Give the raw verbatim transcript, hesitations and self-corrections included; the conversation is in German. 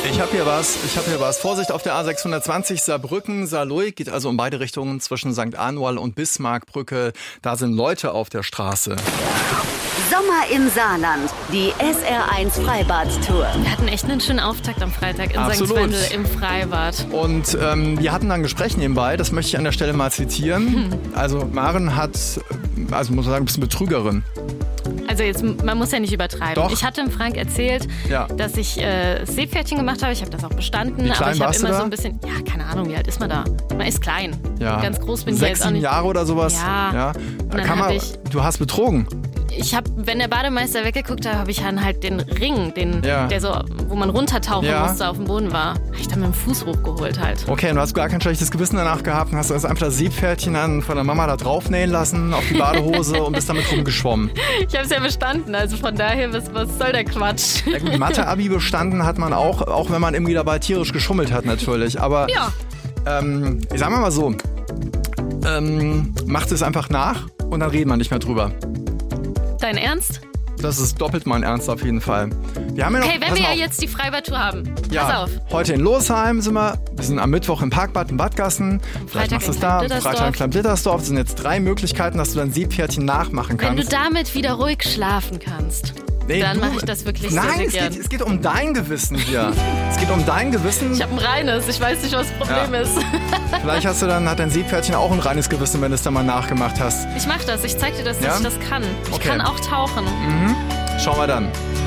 Ich habe hier was, ich habe hier was. Vorsicht auf der A sechshundertzwanzig Saarbrücken-Saarlouis, geht also in beide Richtungen zwischen Sankt Anwal und Bismarckbrücke. Da sind Leute auf der Straße. Sommer im Saarland, die S R eins Freibad-Tour. Wir hatten echt einen schönen Auftakt am Freitag in Absolut. Sankt Wendel im Freibad. Und ähm, wir hatten dann ein Gespräch nebenbei, das möchte ich an der Stelle mal zitieren. Hm. Also Maren hat, also muss man sagen, ein bisschen Betrügerin. Also jetzt, man muss ja nicht übertreiben. Doch. Ich hatte dem Frank erzählt, Ja. dass ich äh, Seepferdchen gemacht habe. Ich habe das auch bestanden. Wie klein aber ich habe warst du immer da? so ein bisschen, ja, keine Ahnung, wie alt ist man da? Man ist klein. Ja. Ganz groß bin ich Sechs, jetzt auch sieben nicht. Jahre oder sowas. Ja. ja. Und dann Kann man, hab ich- du hast betrogen. Ich habe, wenn der Bademeister weggeguckt hat, habe ich dann halt den Ring, den, Ja. der so, wo man runtertauchen Ja. musste, auf dem Boden war, habe ich dann mit dem Fuß hochgeholt halt. Okay, und du hast gar kein schlechtes Gewissen danach gehabt und hast also einfach das Seepferdchen dann von der Mama da draufnähen lassen auf die Badehose und bist damit rumgeschwommen. Ich habe es ja bestanden, also von daher, was, was soll der Quatsch? Ja gut, Mathe-Abi bestanden hat man auch, auch wenn man irgendwie dabei tierisch geschummelt hat natürlich. Aber Ja. ähm, ich sag mal so, ähm, macht es einfach nach und dann reden wir nicht mehr drüber. Dein Ernst? Das ist doppelt mein Ernst auf jeden Fall. Wir haben ja noch, Okay, wenn pass wir mal ja auf. jetzt die Freibad-Tour haben. Ja, Pass auf. heute in Losheim sind wir. Wir sind am Mittwoch im Parkbad in Badgassen. Vielleicht Freitag machst du in es da. Klein-Blittersdorf. Freitag in Klein-Blittersdorf. Das sind jetzt drei Möglichkeiten, dass du dein Seepferdchen nachmachen Wenn du kannst. damit wieder ruhig schlafen kannst, Nee, dann du- mache ich das wirklich Nein, sehr, sehr es gern. geht, es geht um dein Gewissen hier. Es geht um dein Gewissen. Ich habe ein reines, ich weiß nicht, was das Problem Ja. ist. Vielleicht hast du dann, hat dein Seepferdchen auch ein reines Gewissen, wenn du es dann mal nachgemacht hast. Ich mache das, ich zeig dir, dass Ja? ich das kann. Ich Okay. kann auch tauchen. Schauen wir dann.